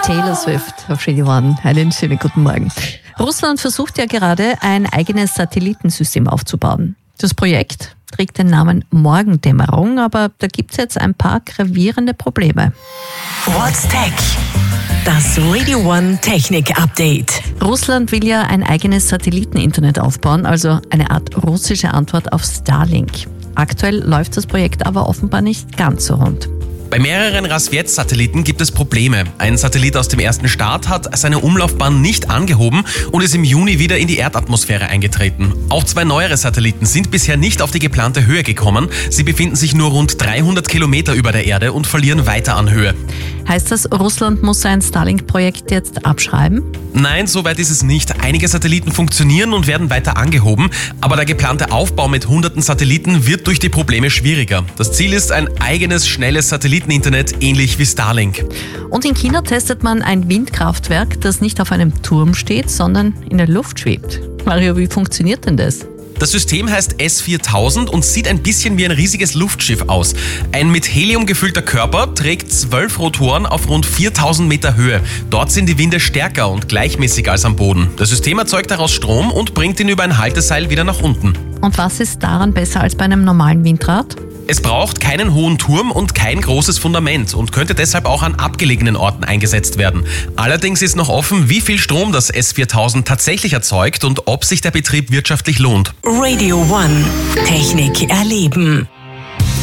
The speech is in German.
Taylor Swift auf Radio One. Einen schönen guten Morgen. Russland versucht ja gerade, ein eigenes Satellitensystem aufzubauen. Das Projekt trägt den Namen Morgendämmerung, aber da gibt es jetzt ein paar gravierende Probleme. What's Tech? Das Radio One Technik Update. Russland will ja ein eigenes Satelliteninternet aufbauen, also eine Art russische Antwort auf Starlink. Aktuell läuft das Projekt aber offenbar nicht ganz so rund. Bei mehreren Rasvjet-Satelliten gibt es Probleme. Ein Satellit aus dem ersten Start hat seine Umlaufbahn nicht angehoben und ist im Juni wieder in die Erdatmosphäre eingetreten. Auch 2 neuere Satelliten sind bisher nicht auf die geplante Höhe gekommen. Sie befinden sich nur rund 300 Kilometer über der Erde und verlieren weiter an Höhe. Heißt das, Russland muss sein Starlink-Projekt jetzt abschreiben? Nein, soweit ist es nicht. Einige Satelliten funktionieren und werden weiter angehoben, aber der geplante Aufbau mit hunderten Satelliten wird durch die Probleme schwieriger. Das Ziel ist ein eigenes, schnelles Satelliteninternet, ähnlich wie Starlink. Und in China testet man ein Windkraftwerk, das nicht auf einem Turm steht, sondern in der Luft schwebt. Mario, wie funktioniert denn das? Das System heißt S4000 und sieht ein bisschen wie ein riesiges Luftschiff aus. Ein mit Helium gefüllter Körper trägt 12 Rotoren auf rund 4000 Meter Höhe. Dort sind die Winde stärker und gleichmäßiger als am Boden. Das System erzeugt daraus Strom und bringt ihn über ein Halteseil wieder nach unten. Und was ist daran besser als bei einem normalen Windrad? Es braucht keinen hohen Turm und kein großes Fundament und könnte deshalb auch an abgelegenen Orten eingesetzt werden. Allerdings ist noch offen, wie viel Strom das S4000 tatsächlich erzeugt und ob sich der Betrieb wirtschaftlich lohnt. Radio One Technik erleben.